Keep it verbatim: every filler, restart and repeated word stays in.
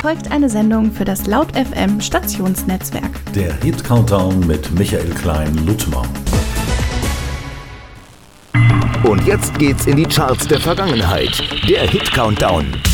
folgt eine Sendung für das Laut F M Stationsnetzwerk. Der Hit Countdown mit Michael Klein-Ludtmer. Und jetzt geht's in die Charts der Vergangenheit. Der Hit Countdown.